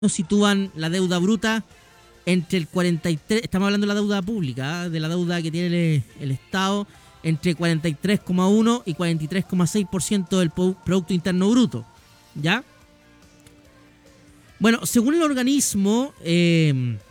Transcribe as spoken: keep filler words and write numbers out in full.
nos sitúan la deuda bruta entre el cuarenta y tres, estamos hablando de la deuda pública, ¿eh? De la deuda que tiene el, el Estado, entre cuarenta y tres coma uno y cuarenta y tres coma seis por ciento del Producto Interno Bruto, ¿ya? Bueno, según el organismo, eh,